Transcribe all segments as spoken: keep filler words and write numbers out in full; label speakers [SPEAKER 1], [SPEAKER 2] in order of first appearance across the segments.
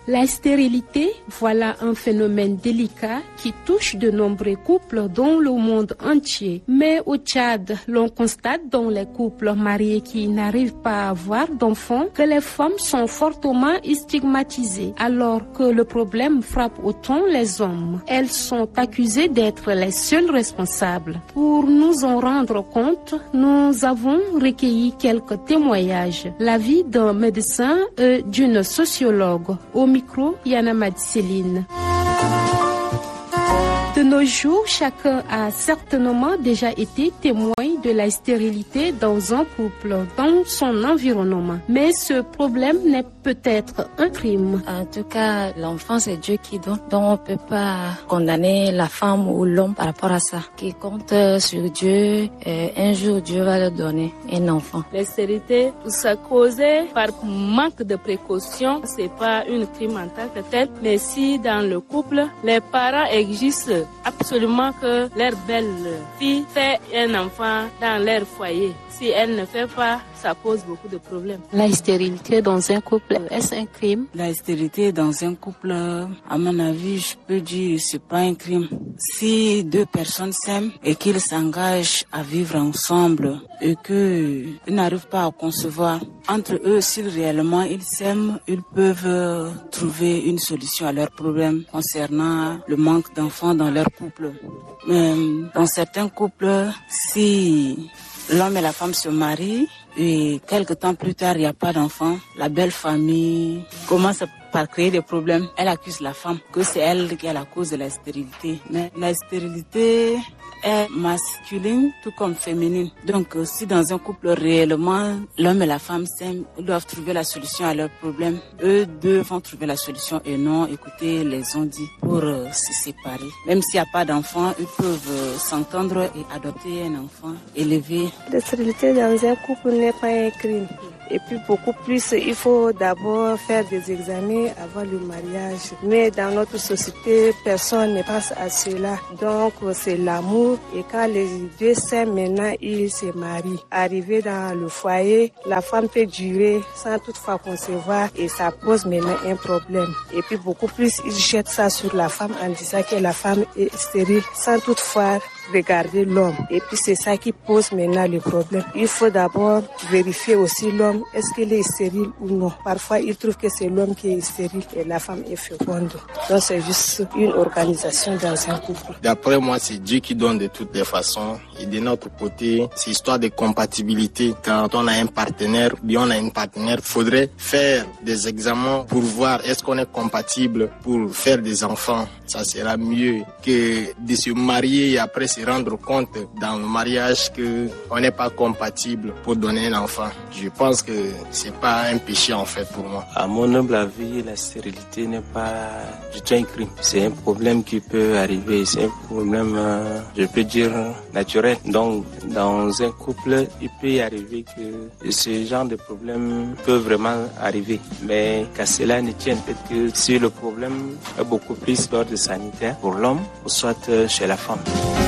[SPEAKER 1] La stérilité, voilà un phénomène délicat qui touche de nombreux couples dans le monde entier. Mais au Tchad, l'on constate dans les couples mariés qui n'arrivent pas à avoir d'enfants que les femmes sont fortement stigmatisées, alors que le problème frappe autant les hommes. Elles sont accusées d'être les seules responsables. Pour nous en rendre compte, nous avons recueilli quelques témoignages. L'avis d'un médecin et d'une sociologue. Au micro, Yana Madcéline. De nos jours, chacun a certainement déjà été témoin de la stérilité dans un couple, dans son environnement. Mais ce problème n'est peut-être un crime.
[SPEAKER 2] En tout cas, l'enfant, c'est Dieu qui donne. Donc, on ne peut pas condamner la femme ou l'homme par rapport à ça. Qui compte sur Dieu, un jour, Dieu va leur donner un enfant.
[SPEAKER 3] La stérilité, ça causé par manque de précaution. C'est pas une crime en tant que tel. Mais si dans le couple, les parents exigent absolument que leur belle-fille fait un enfant dans leur foyer. Si elle ne fait pas, ça pose beaucoup de problèmes.
[SPEAKER 4] La stérilité dans un couple, est-ce un crime?
[SPEAKER 5] La stérilité dans un couple, à mon avis, je peux dire c'est pas un crime. Si deux personnes s'aiment et qu'ils s'engagent à vivre ensemble et qu'ils n'arrivent pas à concevoir, entre eux, s'ils réellement ils s'aiment, ils peuvent trouver une solution à leurs problèmes concernant le manque d'enfants dans leur couple. Mais dans certains couples, si l'homme et la femme se marient et quelques temps plus tard, il n'y a pas d'enfant, la belle famille commence par créer des problèmes. Elle accuse la femme que c'est elle qui est la cause de la stérilité. Mais la stérilité est masculine tout comme féminine. Donc si dans un couple réellement l'homme et la femme s'aiment, ils doivent trouver la solution à leurs problèmes. Eux deux vont trouver la solution et non écouter les on-dit pour euh, se séparer. Même s'il n'y a pas d'enfant, ils peuvent euh, s'entendre et adopter un enfant, élever.
[SPEAKER 6] La stérilité dans un couple n'est pas un crime. Et puis beaucoup plus, il faut d'abord faire des examens avant le mariage. Mais dans notre société, personne ne pense à cela. Donc c'est l'amour. Et quand les deux s'aiment, maintenant ils se marient. Arrivé dans le foyer, la femme peut durer sans toutefois concevoir et ça pose maintenant un problème. Et puis beaucoup plus, ils jettent ça sur la femme en disant que la femme est stérile sans toutefois regarder l'homme. Et puis c'est ça qui pose maintenant le problème. Il faut d'abord vérifier aussi l'homme, est-ce qu'il est stérile ou non. Parfois, ils trouvent que c'est l'homme qui est stérile et la femme est féconde. Donc c'est juste une organisation dans un couple.
[SPEAKER 7] D'après moi, c'est Dieu qui donne de toutes les façons. Et de notre côté, c'est histoire de compatibilité. Quand on a un partenaire, bien on a une partenaire, il faudrait faire des examens pour voir est-ce qu'on est compatible pour faire des enfants. Ça sera mieux que de se marier et après se rendre compte dans le mariage qu'on n'est pas compatible pour donner un enfant. Je pense que c'est pas un péché en fait pour moi.
[SPEAKER 8] À mon humble avis, la stérilité n'est pas du tout un crime. C'est un problème qui peut arriver. C'est un problème, euh, je peux dire, naturel. Donc, dans un couple, il peut y arriver que ce genre de problème peut vraiment arriver. Mais qu'à cela ne tienne, peut-être que si le problème est beaucoup plus d'ordre sanitaire pour l'homme, ou soit chez la femme.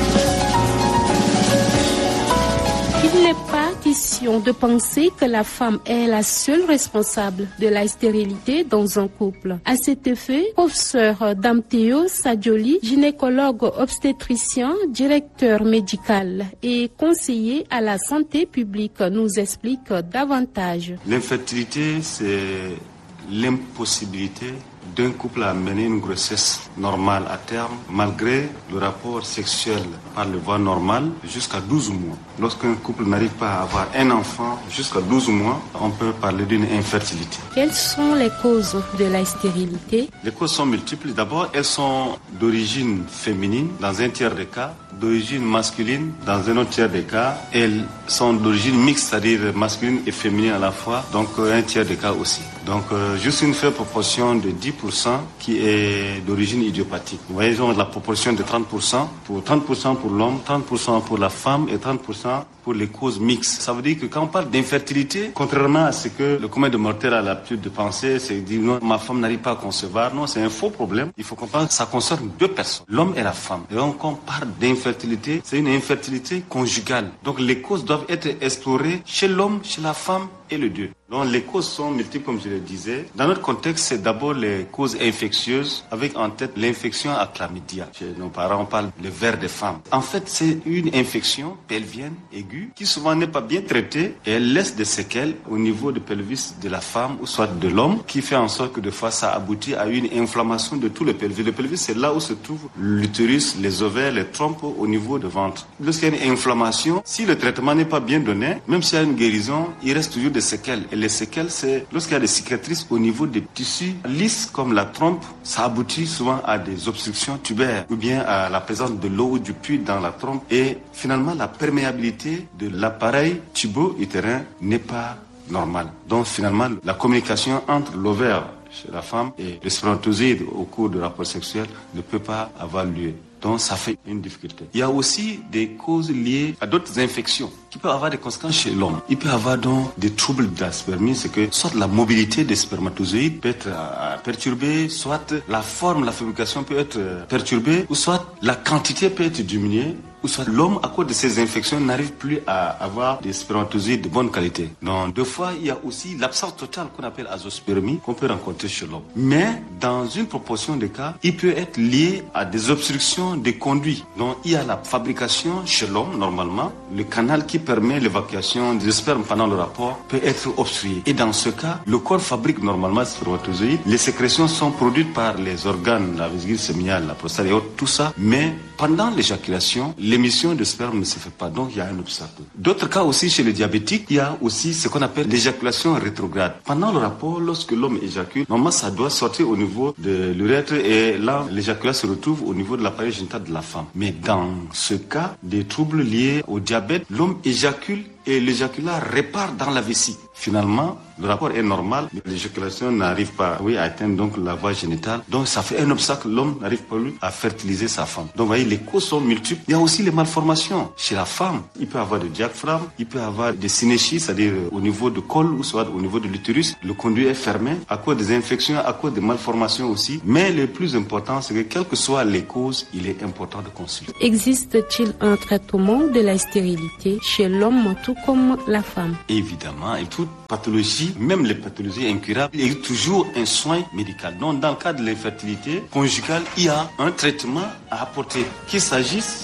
[SPEAKER 1] Il n'est pas question de penser que la femme est la seule responsable de la stérilité dans un couple. À cet effet, professeur Damteo Sadjoli, gynécologue obstétricien, directeur médical et conseiller à la santé publique, nous explique davantage.
[SPEAKER 9] L'infertilité, c'est l'impossibilité d'un couple à mener une grossesse normale à terme, malgré le rapport sexuel par le voie normale, jusqu'à douze mois. Lorsqu'un couple n'arrive pas à avoir un enfant jusqu'à douze mois, on peut parler d'une infertilité.
[SPEAKER 1] Quelles sont les causes de la stérilité?
[SPEAKER 9] Les causes sont multiples. D'abord, elles sont d'origine féminine, dans un tiers des cas, d'origine masculine, dans un autre tiers des cas. Elles sont d'origine mixte, c'est-à-dire masculine et féminine à la fois, donc un tiers des cas aussi. Donc, euh, juste une faible proportion de dix pour cent qui est d'origine idiopathique. Vous voyez, ils ont la proportion de trente pour cent, pour trente pour cent pour l'homme, trente pour cent pour la femme et trente pour cent pour les causes mixtes. Ça veut dire que quand on parle d'infertilité, contrairement à ce que le commun des mortels a l'habitude de penser, c'est de dire non, ma femme n'arrive pas à concevoir. Non, c'est un faux problème. Il faut comprendre que ça concerne deux personnes, l'homme et la femme. Et donc, quand on parle d'infertilité, c'est une infertilité conjugale. Donc, les causes doivent être explorées chez l'homme, chez la femme et le deux. Donc les causes sont multiples, comme je le disais. Dans notre contexte, c'est d'abord les causes infectieuses, avec en tête l'infection à chlamydia. Chez nos parents, on parle le ver des femmes. En fait, c'est une infection pelvienne aiguë qui souvent n'est pas bien traitée et elle laisse des séquelles au niveau du pelvis de la femme ou soit de l'homme, qui fait en sorte que des fois ça aboutit à une inflammation de tout le pelvis. Le pelvis, c'est là où se trouve l'utérus, les ovaires, les trompes au niveau du ventre. Lorsqu'il y a une inflammation, si le traitement n'est pas bien donné, même s'il y a une guérison, il reste toujours des séquelles. Et les séquelles, c'est lorsqu'il y a des cicatrices au niveau des tissus lisses comme la trompe, ça aboutit souvent à des obstructions tubaires ou bien à la présence de l'eau ou du pus dans la trompe. Et finalement, la perméabilité de l'appareil tubo-utérin n'est pas normale. Donc finalement, la communication entre l'ovaire chez la femme et le spermatozoïde au cours du rapport sexuel ne peut pas avoir lieu. Donc ça fait une difficulté. Il y a aussi des causes liées à d'autres infections qui peuvent avoir des conséquences chez l'homme. Il peut avoir donc des troubles de la spermie, c'est que soit la mobilité des spermatozoïdes peut être euh, perturbée, soit la forme, la fabrication peut être euh, perturbée, ou soit la quantité peut être diminuée, ou soit l'homme, à cause de ces infections, n'arrive plus à avoir des spermatozoïdes de bonne qualité. Donc deux fois, il y a aussi l'absence totale qu'on appelle azospermie qu'on peut rencontrer chez l'homme. Mais dans une proportion de cas, il peut être lié à des obstructions des conduits. Donc il y a la fabrication chez l'homme, normalement, le canal qui permet l'évacuation des spermes pendant le rapport peut être obstrué. Et dans ce cas, le corps fabrique normalement des spermatozoïdes. Les sécrétions sont produites par les organes, la vésicule séminale, la prostate et autres, tout ça. Mais pendant l'éjaculation, l'émission de sperme ne se fait pas. Donc il y a un obstacle. D'autres cas aussi chez les diabétiques, il y a aussi ce qu'on appelle l'éjaculation rétrograde. Pendant le rapport, lorsque l'homme éjacule, normalement ça doit sortir au niveau de l'urètre et là, l'éjaculation se retrouve au niveau de l'appareil génital de la femme. Mais dans ce cas, des troubles liés au diabète, l'homme éjacule et l'éjaculat repart dans la vessie. Finalement, le rapport est normal, mais l'éjaculation n'arrive pas oui, à atteindre donc la voie génitale. Donc ça fait un obstacle, l'homme n'arrive pas lui, à fertiliser sa femme. Donc vous voyez, les causes sont multiples. Il y a aussi les malformations. Chez la femme, il peut avoir des diaphragmes, il peut avoir des synéchies, c'est-à-dire au niveau du col ou soit au niveau de l'utérus. Le conduit est fermé à cause des infections, à cause des malformations aussi. Mais le plus important, c'est que quelles que soient les causes, il est important de consulter.
[SPEAKER 1] Existe-t-il un traitement de la stérilité chez l'homme tout comme la femme?
[SPEAKER 9] Évidemment, et toute pathologie, même les pathologies incurables, il y a toujours un soin médical. Donc, dans le cas de l'infertilité conjugale, il y a un traitement à apporter, qu'il s'agisse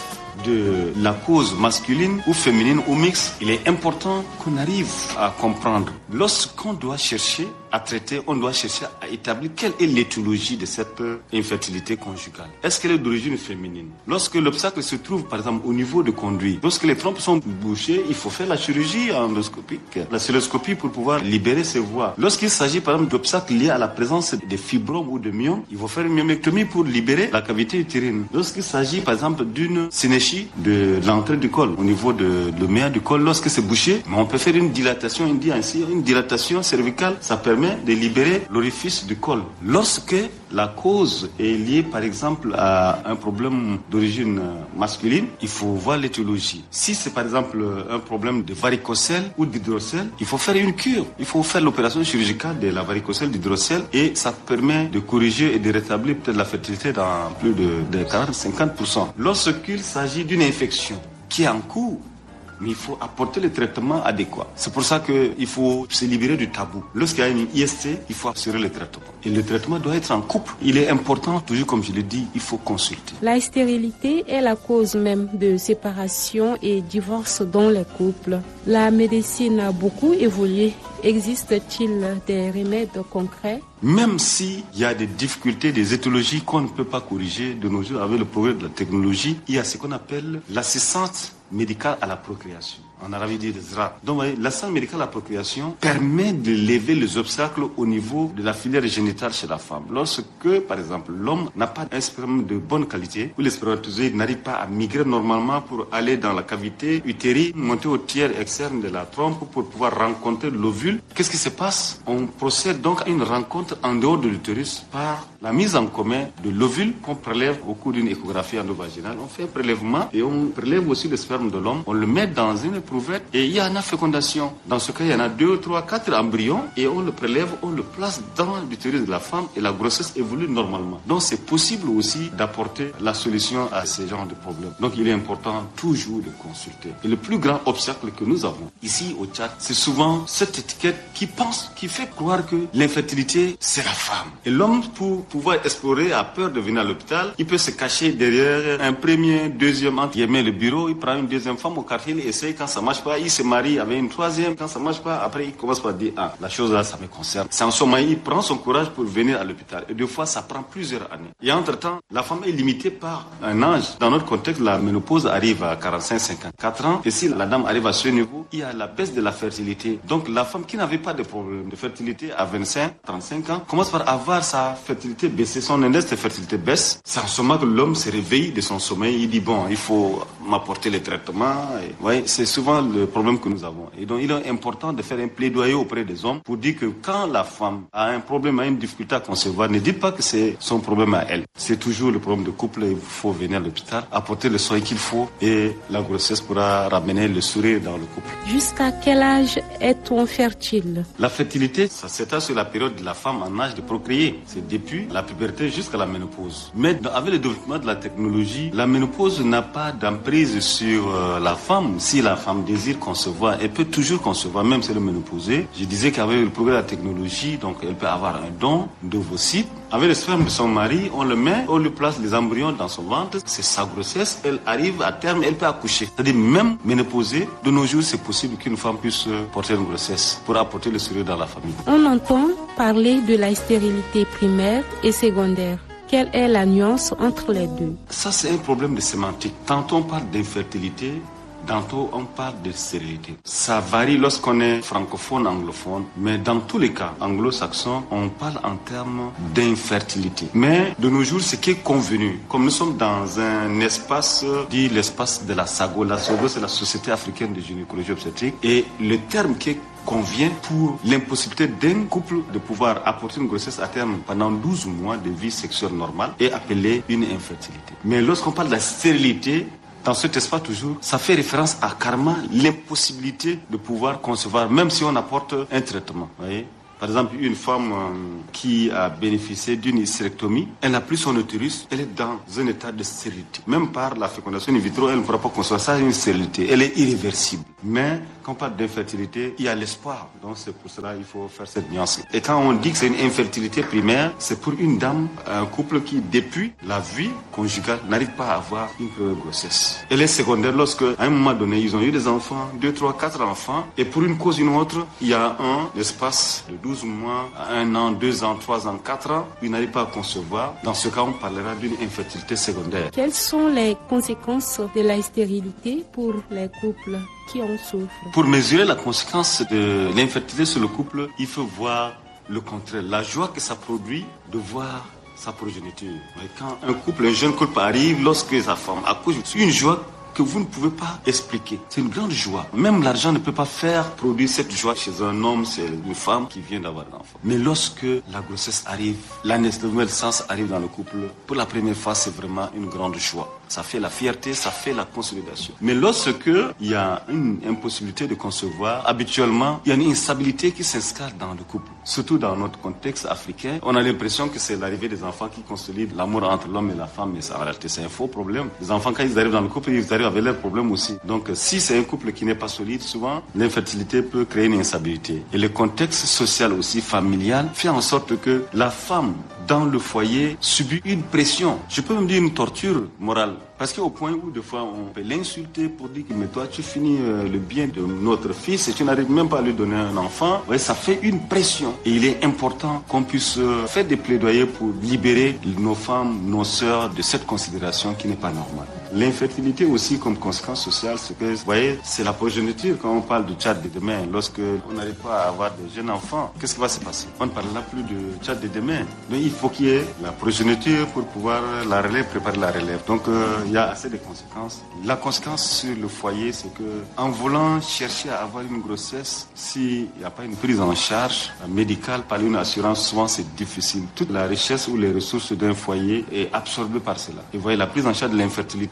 [SPEAKER 9] de la cause masculine ou féminine ou mixte. Il est important qu'on arrive à comprendre. Lorsqu'on doit chercher à traiter, on doit chercher à établir quelle est l'étiologie de cette infertilité conjugale. Est-ce qu'elle est d'origine féminine? Lorsque l'obstacle se trouve, par exemple, au niveau du conduit, lorsque les trompes sont bouchées, il faut faire la chirurgie endoscopique, la cystoscopie pour pouvoir libérer ces voies. Lorsqu'il s'agit, par exemple, d'obstacles liés à la présence de fibromes ou de myomes, il faut faire une myomectomie pour libérer la cavité utérine. Lorsqu'il s'agit, par exemple, d'une synéchie de l'entrée du col, au niveau de l'oméa du col, lorsque c'est bouché, on peut faire une dilatation, une, une dilatation cervicale, ça permet de libérer l'orifice du col. Lorsque la cause est liée, par exemple, à un problème d'origine masculine, il faut voir l'étiologie. Si c'est, par exemple, un problème de varicocèle ou d'hydrocèle, il faut faire une cure. Il faut faire l'opération chirurgicale de la varicocèle, d'hydrocèle, et ça permet de corriger et de rétablir peut-être la fertilité dans plus de, de quarante à cinquante pour cent. Lorsqu'il s'agit d'une infection qui est en cours, mais il faut apporter le traitement adéquat. C'est pour ça qu'il faut se libérer du tabou. Lorsqu'il y a une I S T, il faut assurer le traitement. Et le traitement doit être en couple. Il est important, toujours comme je l'ai dit, il faut consulter.
[SPEAKER 1] La stérilité est la cause même de séparation et divorce dans les couples. La médecine a beaucoup évolué. Existe-t-il des remèdes concrets?
[SPEAKER 9] Même s'il y a des difficultés, des étiologies qu'on ne peut pas corriger de nos jours avec le progrès de la technologie, il y a ce qu'on appelle l'assistance médicale à la procréation. En arabe, dit Zra. Donc, voyez, l'assistance médicale à la procréation permet de lever les obstacles au niveau de la filière génitale chez la femme. Lorsque, par exemple, l'homme n'a pas un sperme de bonne qualité, ou les spermatozoïdes n'arrivent pas à migrer normalement pour aller dans la cavité utérine, monter au tiers externe de la trompe pour pouvoir rencontrer l'ovule, qu'est-ce qui se passe? On procède donc à une rencontre en dehors de l'utérus par la mise en commun de l'ovule qu'on prélève au cours d'une échographie endovaginale. On fait un prélèvement et on prélève aussi le sperme de l'homme. On le met dans une éprouvette et il y en a fécondation. Dans ce cas, il y en a deux, trois, quatre embryons et on le prélève, on le place dans l'utérus de la femme et la grossesse évolue normalement. Donc c'est possible aussi d'apporter la solution à ce genre de problème. Donc il est important toujours de consulter. Et le plus grand obstacle que nous avons ici au Tchad, c'est souvent cette étiquette qui pense, qui fait croire que l'infertilité, c'est la femme. Et l'homme, pour pouvoir explorer, a peur de venir à l'hôpital. Il peut se cacher derrière un premier, deuxième, entre guillemets, le bureau. Il prend une deuxième femme au quartier, il essaye. Quand ça marche pas, il se marie avec une troisième. Quand ça marche pas, après, il commence par dire, ah, la chose là, ça me concerne. C'est en ce moment, il prend son courage pour venir à l'hôpital. Et deux fois, ça prend plusieurs années. Et entre-temps, la femme est limitée par un âge. Dans notre contexte, la ménopause arrive à quarante-cinq, cinquante-quatre ans. Et si la dame arrive à ce niveau, il y a la baisse de la fertilité. Donc, la femme qui n'avait pas de problème de fertilité à vingt-cinq, trente-cinq ans, commence par avoir sa fertilité baissée. Son index de fertilité baisse. C'est en ce moment que l'homme se réveille de son sommeil. Il dit, bon, il faut m'apporter les traitements. Et, ouais, c'est souvent le problème que nous avons. Et donc, il est important de faire un plaidoyer auprès des hommes pour dire que quand la femme a un problème, a une difficulté à concevoir, ne dites pas que c'est son problème à elle. C'est toujours le problème de couple. Il faut venir à l'hôpital, apporter le soin qu'il faut et la grossesse pourra ramener le sourire dans le couple.
[SPEAKER 1] Jusqu'à quel âge est-on fertile?
[SPEAKER 9] La fertilité, ça s'étale sur la période de la femme en âge de procréer. C'est depuis la puberté jusqu'à la ménopause. Mais avec le développement de la technologie, la ménopause n'a pas d'emprise sur euh, la femme. Si la femme désire concevoir, elle peut toujours concevoir, même si elle est ménopausée. Je disais qu'avec le progrès de la technologie, donc elle peut avoir un don d'ovocytes. Avec le sperme de son mari, on le met, on lui place les embryons dans son ventre. C'est sa grossesse, elle arrive à terme, elle peut accoucher. C'est-à-dire même ménopausée, de nos jours, c'est possible qu'une femme puisse porter une grossesse pour apporter le sourire dans la famille.
[SPEAKER 1] On entend parler de la stérilité primaire et secondaire. Quelle est la nuance entre les deux?
[SPEAKER 9] Ça, c'est un problème de sémantique. Tantôt on parle d'infertilité, tantôt on parle de stérilité. Ça varie lorsqu'on est francophone, anglophone, mais dans tous les cas, anglo-saxon, on parle en termes d'infertilité. Mais de nos jours, ce qui est convenu, comme nous sommes dans un espace, dit l'espace de la SAGO, la SAGO c'est la Société africaine de gynécologie obstétrique, et le terme qui est convient pour l'impossibilité d'un couple de pouvoir apporter une grossesse à terme pendant douze mois de vie sexuelle normale est appelé une infertilité. Mais lorsqu'on parle de la stérilité, dans cet espace toujours, ça fait référence à carrément l'impossibilité de pouvoir concevoir, même si on apporte un traitement. Vous voyez ? Par exemple, une femme euh, qui a bénéficié d'une hystérectomie, elle n'a plus son utérus, elle est dans un état de stérilité. Même par la fécondation in vitro, elle ne pourra pas concevoir ça, une stérilité. Elle est irréversible. Mais quand on parle d'infertilité, il y a l'espoir. Donc c'est pour cela qu'il faut faire cette nuance. Et quand on dit que c'est une infertilité primaire, c'est pour une dame, un couple qui, depuis la vie conjugale, n'arrive pas à avoir une première grossesse. Elle est secondaire lorsque, à un moment donné, ils ont eu des enfants, deux, trois, quatre enfants, et pour une cause ou une autre, il y a un espace de douze mois, un an, deux ans, trois ans, quatre ans, ils n'arrivent pas à concevoir. Dans ce cas, on parlera d'une infertilité secondaire.
[SPEAKER 1] Quelles sont les conséquences de la stérilité pour les couples qui en souffrent?
[SPEAKER 9] Pour mesurer la conséquence de l'infertilité sur le couple, il faut voir le contraire. La joie que ça produit de voir sa progéniture. Mais quand un couple, un jeune couple arrive, lorsque sa femme accouche, c'est une joie que vous ne pouvez pas expliquer. C'est une grande joie. Même l'argent ne peut pas faire produire cette joie chez un homme, c'est une femme qui vient d'avoir un enfant. Mais lorsque la grossesse arrive, la naissance arrive dans le couple, pour la première fois, c'est vraiment une grande joie. Ça fait la fierté, ça fait la consolidation. Mais lorsque il y a une impossibilité de concevoir, habituellement, il y a une instabilité qui s'installe dans le couple. Surtout dans notre contexte africain, on a l'impression que c'est l'arrivée des enfants qui consolide l'amour entre l'homme et la femme, mais ça, en réalité, c'est un faux problème. Les enfants, quand ils arrivent dans le couple, ils arrivent avec leurs problèmes aussi. Donc, si c'est un couple qui n'est pas solide, souvent, l'infertilité peut créer une instabilité. Et le contexte social aussi, familial, fait en sorte que la femme, dans le foyer, subit une pression. Je peux même dire une torture morale. Parce qu'au point où, des fois, on peut l'insulter pour dire que mais toi, tu finis euh, le bien de notre fils et tu n'arrives même pas à lui donner un enfant. Ouais, ça fait une pression. Et il est important qu'on puisse euh, faire des plaidoyers pour libérer nos femmes, nos sœurs de cette considération qui n'est pas normale. L'infertilité aussi comme conséquence sociale, c'est que, vous voyez, c'est la progéniture. Quand on parle du Tchad de demain, lorsque on n'arrive pas à avoir de jeunes enfants, qu'est-ce qui va se passer? On ne parlera plus de Tchad de demain. Donc il faut qu'il y ait la progéniture pour pouvoir la relève, préparer la relève. Donc euh, il y a assez de conséquences. La conséquence sur le foyer, c'est que en voulant chercher à avoir une grossesse, s'il n'y a pas une prise en charge médicale par une assurance, souvent c'est difficile. Toute la richesse ou les ressources d'un foyer est absorbée par cela. Et vous voyez, la prise en charge de l'infertilité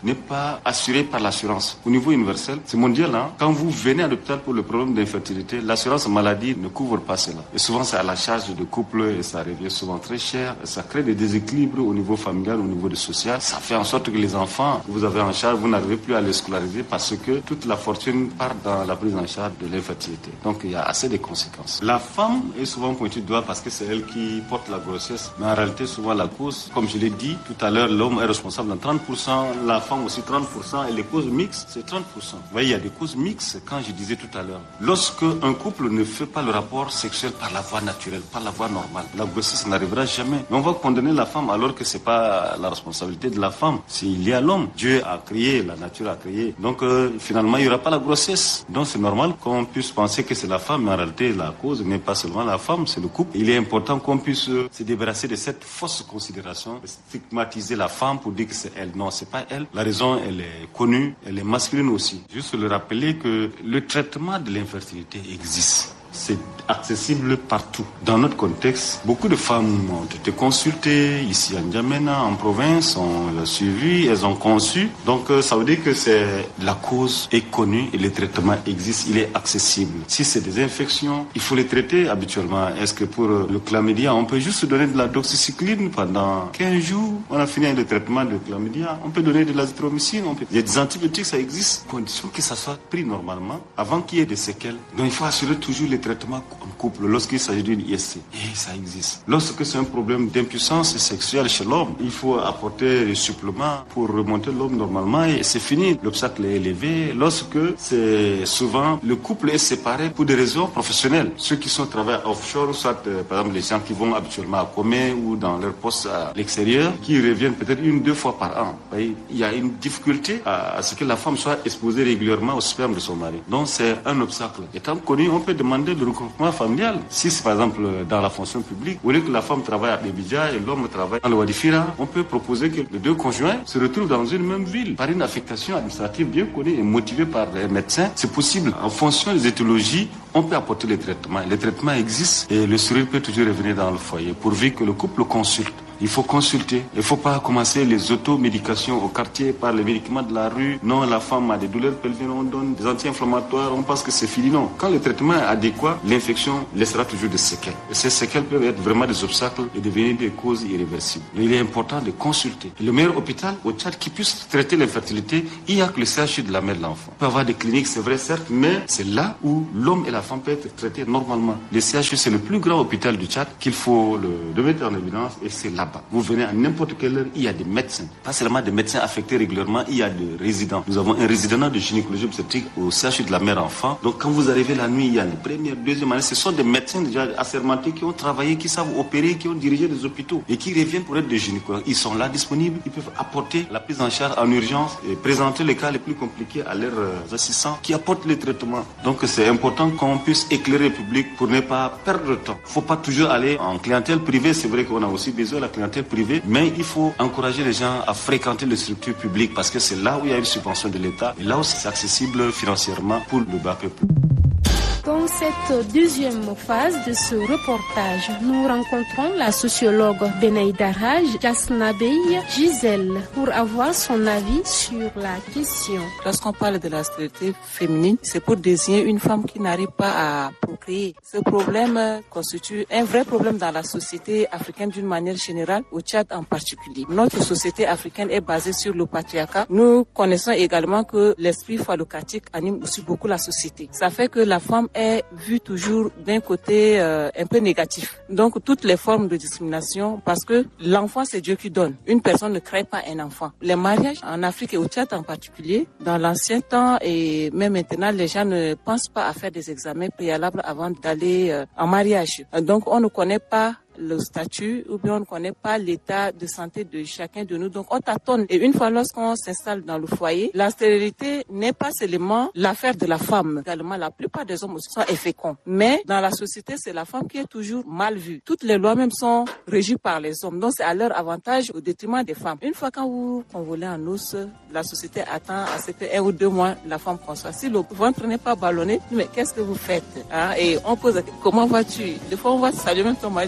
[SPEAKER 9] n'est pas assuré par l'assurance. Au niveau universel, c'est mondial. Hein? Quand vous venez à l'hôpital pour le problème d'infertilité, l'assurance maladie ne couvre pas cela. Et souvent, c'est à la charge de couple et ça revient souvent très cher. Et ça crée des déséquilibres au niveau familial, au niveau de social. Ça fait en sorte que les enfants que vous avez en charge, vous n'arrivez plus à les scolariser parce que toute la fortune part dans la prise en charge de l'infertilité. Donc, il y a assez de conséquences. La femme est souvent pointée du doigt parce que c'est elle qui porte la grossesse. Mais en réalité, souvent la cause, comme je l'ai dit tout à l'heure, l'homme est responsable dans trente pour cent, la femme aussi trente pour cent et les causes mixtes, c'est trente pour cent. Vous voyez, il y a des causes mixtes, quand je disais tout à l'heure. Lorsque un couple ne fait pas le rapport sexuel par la voie naturelle, par la voie normale, la grossesse n'arrivera jamais. Mais on va condamner la femme alors que c'est pas la responsabilité de la femme. C'est lié à l'homme. Dieu a créé, la nature a créé. Donc euh, finalement, il n'y aura pas la grossesse. Donc c'est normal qu'on puisse penser que c'est la femme, mais en réalité, la cause n'est pas seulement la femme, c'est le couple. Il est important qu'on puisse euh, se débarrasser de cette fausse considération, stigmatiser la femme pour dire que c'est elle. Non, c'est pas elle. La raison, elle est connue, elle est masculine aussi. Juste le rappeler que le traitement de l'infertilité existe. C'est accessible partout. Dans notre contexte, beaucoup de femmes ont été consultées ici à N'Djamena, en province, on l'a suivi, elles ont conçu. Donc ça veut dire que c'est la cause est connue et le traitement existe, il est accessible. Si c'est des infections, il faut les traiter habituellement. Est-ce que pour le chlamydia, on peut juste donner de la doxycycline pendant quinze jours, on a fini le traitement de chlamydia, on peut donner de l'azithromycine, on peut... il y a des antibiotiques, ça existe, condition que ça soit pris normalement avant qu'il y ait des séquelles. Donc il faut assurer toujours les traitement en couple lorsqu'il s'agit d'une I S C. Et ça existe. Lorsque c'est un problème d'impuissance sexuelle chez l'homme, il faut apporter des suppléments pour remonter l'homme normalement et c'est fini. L'obstacle est élevé. Lorsque c'est souvent le couple est séparé pour des raisons professionnelles. Ceux qui sont travaillés offshore, soit euh, par exemple les gens qui vont habituellement à Comé ou dans leur poste à l'extérieur, qui reviennent peut-être une deux fois par an. Il y a une difficulté à, à ce que la femme soit exposée régulièrement au sperme de son mari. Donc c'est un obstacle. Étant connu, on peut demander le regroupement familial. Si c'est par exemple dans la fonction publique, au lieu que la femme travaille à Bébidja et l'homme travaille dans le Wadifira, on peut proposer que les deux conjoints se retrouvent dans une même ville par une affectation administrative bien connue et motivée par les médecins. C'est possible. En fonction des étiologies, on peut apporter les traitements. Les traitements existent et le sourire peut toujours revenir dans le foyer pourvu que le couple consulte. Il faut consulter. Il ne faut pas commencer les automédications au quartier par les médicaments de la rue. Non, la femme a des douleurs pelviennes, on donne des anti-inflammatoires, on pense que c'est fini. Non. Quand le traitement est adéquat, l'infection laissera toujours des séquelles. Et ces séquelles peuvent être vraiment des obstacles et devenir des causes irréversibles. Mais il est important de consulter. Et le meilleur hôpital au Tchad qui puisse traiter l'infertilité, il n'y a que le C H U de la mère de l'enfant. Il peut y avoir des cliniques, c'est vrai, certes, mais c'est là où l'homme et la femme peuvent être traités normalement. Le C H U, c'est le plus grand hôpital du Tchad qu'il faut le, le mettre en évidence et c'est là. Vous venez à n'importe quelle heure, il y a des médecins. Pas seulement des médecins affectés régulièrement, il y a des résidents. Nous avons un résident de gynécologie obstétrique au C H U de la mère-enfant. Donc quand vous arrivez la nuit, il y a les premières, deuxième année. Ce sont des médecins déjà assermentés qui ont travaillé, qui savent opérer, qui ont dirigé des hôpitaux et qui reviennent pour être des gynécologues. Ils sont là disponibles, ils peuvent apporter la prise en charge en urgence et présenter les cas les plus compliqués à leurs assistants qui apportent les traitements. Donc c'est important qu'on puisse éclairer le public pour ne pas perdre de temps. Il ne faut pas toujours aller en clientèle privée. C'est vrai qu'on a aussi besoin de la clientèle privée. Mais il faut encourager les gens à fréquenter les structures publiques parce que c'est là où il y a une subvention de l'État et là où c'est accessible financièrement pour le bas peuple.
[SPEAKER 1] Dans cette deuxième phase de ce reportage, nous rencontrons la sociologue Benaïda Raj Jasnabey Gisèle pour avoir son avis sur la question.
[SPEAKER 5] Lorsqu'on parle de la stérilité féminine, c'est pour désigner une femme qui n'arrive pas à procréer. Ce problème constitue un vrai problème dans la société africaine d'une manière générale, au Tchad en particulier. Notre société africaine est basée sur le patriarcat. Nous connaissons également que l'esprit phallocatique anime aussi beaucoup la société. Ça fait que la femme est vue toujours d'un côté euh, un peu négatif. Donc toutes les formes de discrimination, parce que l'enfant c'est Dieu qui donne. Une personne ne crée pas un enfant. Les mariages en Afrique et au Tchad en particulier, dans l'ancien temps et même maintenant, les gens ne pensent pas à faire des examens préalables avant d'aller euh, en mariage. Donc on ne connaît pas le statut ou bien on ne connaît pas l'état de santé de chacun de nous. Donc on tâtonne. Et une fois lorsqu'on s'installe dans le foyer, la stérilité n'est pas seulement l'affaire de la femme. Également, la plupart des hommes aussi sont féconds. Mais dans la société, c'est la femme qui est toujours mal vue. Toutes les lois même sont régies par les hommes. Donc c'est à leur avantage au détriment des femmes. Une fois quand vous convolez en os, la société attend à ce que un ou deux mois la femme conçoit. Si le ventre n'est pas ballonné, mais qu'est-ce que vous faites, hein? Et on pose comment vas-tu? Des fois on va saluer même ton mari, mais comment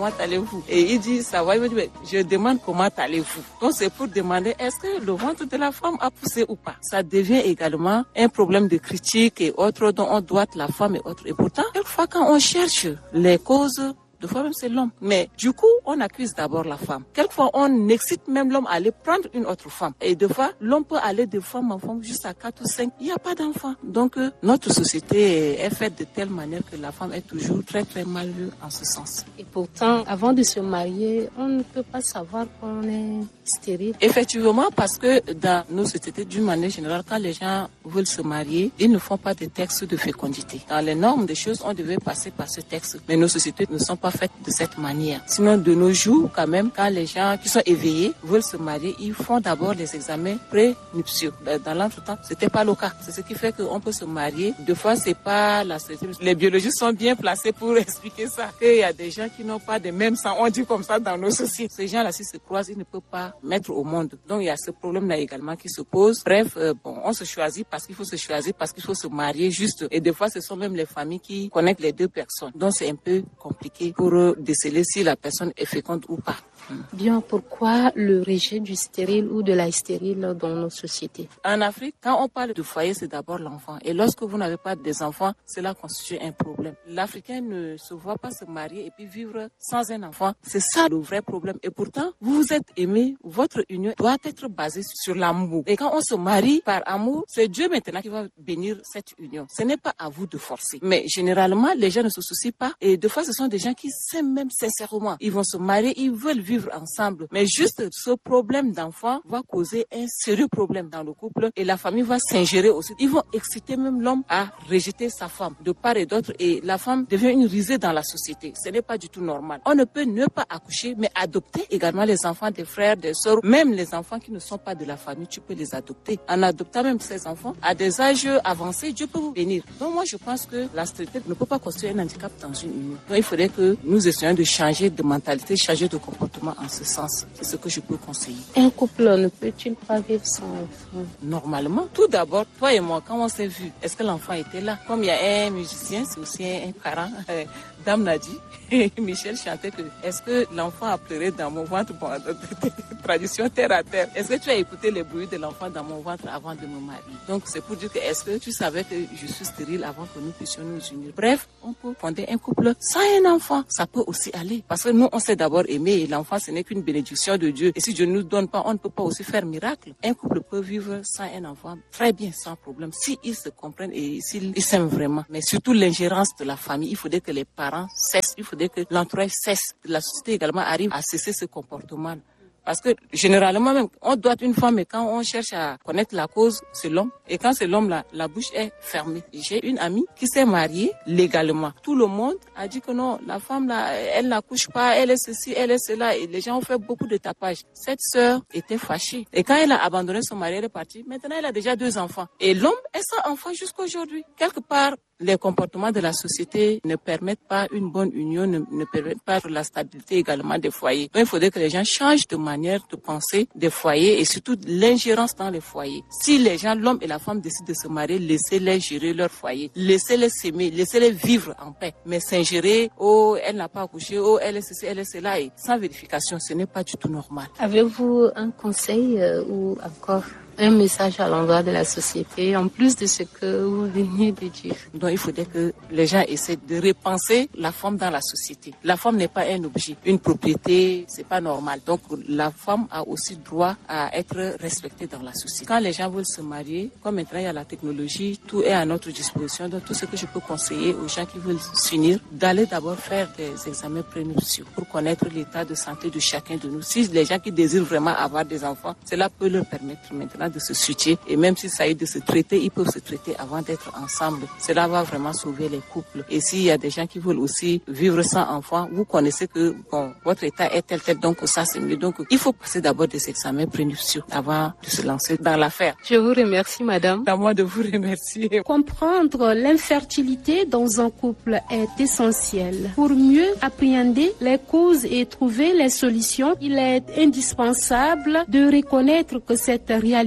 [SPEAKER 5] comment allez-vous? Et il dit, ça va, il me dit, mais je demande comment allez-vous? Donc c'est pour demander, est-ce que le ventre de la femme a poussé ou pas? Ça devient également un problème de critique et autres dont on doit la femme et autres. Et pourtant, quelquefois quand on cherche les causes, des fois même c'est l'homme. Mais du coup, on accuse d'abord la femme. Quelquefois, on excite même l'homme à aller prendre une autre femme. Et des fois, l'homme peut aller de femme en femme jusqu'à quatre ou cinq. Il n'y a pas d'enfant. Donc, euh, notre société est faite de telle manière que la femme est toujours très très mal vue en ce sens.
[SPEAKER 1] Et pourtant, avant de se marier, on ne peut pas savoir qu'on est stérile.
[SPEAKER 5] Effectivement, parce que dans nos sociétés, d'une manière générale, quand les gens veulent se marier, ils ne font pas de texte de fécondité. Dans les normes des choses, on devait passer par ce texte. Mais nos sociétés ne sont pas faites de cette manière. Sinon, de nos jours, quand même, quand les gens qui sont éveillés veulent se marier, ils font d'abord les examens pré-nuptiaux. Dans l'entretemps, c'était pas le cas. C'est ce qui fait qu'on peut se marier. Deux fois, c'est pas la société. Les biologistes sont bien placés pour expliquer ça. Qu'il y a des gens qui n'ont pas de même sang. On dit comme ça dans nos sociétés. Ces gens-là, s'ils se croisent, ils ne peuvent pas mettre au monde. Donc, il y a ce problème-là également qui se pose. Bref, euh, bon, on se choisit parce qu'il faut se choisir, parce qu'il faut se marier juste. Et des fois, ce sont même les familles qui connaissent les deux personnes. Donc, c'est un peu compliqué pour eux déceler si la personne est féconde ou pas.
[SPEAKER 1] Bien, pourquoi le rejet du stérile ou de la stérile dans nos sociétés?
[SPEAKER 5] En Afrique, quand on parle de foyer, c'est d'abord l'enfant. Et lorsque vous n'avez pas des enfants, cela constitue un problème. L'Africain ne se voit pas se marier et puis vivre sans un enfant. C'est ça le vrai problème. Et pourtant, vous vous êtes aimé, votre union doit être basée sur l'amour. Et quand on se marie par amour, c'est Dieu maintenant qui va bénir cette union. Ce n'est pas à vous de forcer. Mais généralement, les gens ne se soucient pas. Et des fois, ce sont des gens qui s'aiment même sincèrement. Ils vont se marier, ils veulent vivre ensemble. Mais juste ce problème d'enfant va causer un sérieux problème dans le couple et la famille va s'ingérer aussi. Ils vont exciter même l'homme à rejeter sa femme de part et d'autre et la femme devient une risée dans la société. Ce n'est pas du tout normal. On ne peut ne pas accoucher mais adopter également les enfants des frères, des sœurs, même les enfants qui ne sont pas de la famille, tu peux les adopter. En adoptant même ces enfants à des âges avancés, Dieu peut vous bénir. Donc moi je pense que la stérilité ne peut pas constituer un handicap dans une union. Donc il faudrait que nous essayions de changer de mentalité, changer de comportement en ce sens. C'est ce que je peux conseiller.
[SPEAKER 1] Un couple ne peut-il pas vivre sans enfant?
[SPEAKER 5] Normalement. Tout d'abord, toi et moi, quand on s'est vu, est-ce que l'enfant était là? Comme il y a un musicien, c'est aussi un parent, euh, Dame Nadi, Michel chantait que est-ce que l'enfant a pleuré dans mon ventre? Bon, tradition terre à terre. Est-ce que tu as écouté les bruits de l'enfant dans mon ventre avant de me marier? Donc c'est pour dire que est-ce que tu savais que je suis stérile avant que nous puissions nous unir? Bref, on peut fonder un couple sans un enfant. Ça peut aussi aller. Parce que nous, on s'est d'abord aimé et l'enfant, ce n'est qu'une bénédiction de Dieu. Et si Dieu ne nous donne pas, on ne peut pas aussi faire miracle. Un couple peut vivre sans un enfant très bien, sans problème, s'ils se comprennent et s'ils s'aiment vraiment. Mais surtout l'ingérence de la famille. Il faudrait que les parents cessent. Il faudrait que l'entourage cesse. La société également arrive à cesser ce comportement. Parce que généralement même, on doit une femme et quand on cherche à connaître la cause, c'est l'homme. Et quand c'est l'homme, là, la bouche est fermée. J'ai une amie qui s'est mariée légalement. Tout le monde a dit que non, la femme là, elle n'accouche pas, elle est ceci, elle est cela. Et les gens ont fait beaucoup de tapage. Cette sœur était fâchée. Et quand elle a abandonné son mari, elle est partie. Maintenant, elle a déjà deux enfants. Et l'homme est sans enfant jusqu'à aujourd'hui. Quelque part, les comportements de la société ne permettent pas une bonne union, ne, ne permettent pas la stabilité également des foyers. Donc, il faudrait que les gens changent de manière de penser des foyers et surtout l'ingérence dans les foyers. Si les gens, l'homme et la femme décident de se marier, laissez-les gérer leur foyer. Laissez-les s'aimer, laissez-les vivre en paix. Mais s'ingérer, oh, elle n'a pas accouché, oh, elle est ceci, elle est cela, et sans vérification, ce n'est pas du tout normal.
[SPEAKER 1] Avez-vous un conseil euh, ou encore un message à l'endroit de la société, en plus de ce que vous venez de dire?
[SPEAKER 5] Donc, il faudrait que les gens essaient de repenser la femme dans la société. La femme n'est pas un objet, une propriété, c'est pas normal. Donc, la femme a aussi droit à être respectée dans la société. Quand les gens veulent se marier, comme maintenant il y a la technologie, tout est à notre disposition. Donc, tout ce que je peux conseiller aux gens qui veulent s'unir, d'aller d'abord faire des examens prénuptiaux pour connaître l'état de santé de chacun de nous. Si les gens qui désirent vraiment avoir des enfants, cela peut leur permettre maintenant de se switcher et même si ça y est de se traiter, ils peuvent se traiter avant d'être ensemble. Cela va vraiment sauver les couples. Et s'il y a des gens qui veulent aussi vivre sans enfant, vous connaissez que bon, votre état est tel tel, donc ça c'est mieux. Donc il faut passer d'abord des examens prénuptiaux avant de se lancer dans l'affaire.
[SPEAKER 1] Je vous remercie, madame.
[SPEAKER 5] C'est à moi de vous remercier.
[SPEAKER 1] Comprendre l'infertilité dans un couple est essentiel. Pour mieux appréhender les causes et trouver les solutions, il est indispensable de reconnaître que cette réalité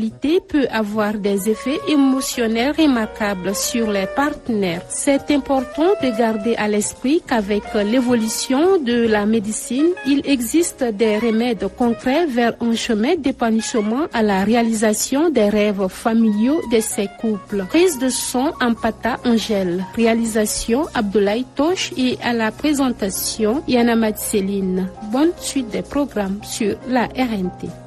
[SPEAKER 1] sexualité peut avoir des effets émotionnels remarquables sur les partenaires. C'est important de garder à l'esprit qu'avec l'évolution de la médecine, il existe des remèdes concrets vers un chemin d'épanouissement à la réalisation des rêves familiaux de ces couples. Prise de son en Pata Angèle, réalisation Abdoulaye Toche et à la présentation Yana Céline. Bonne suite des programmes sur la R N T.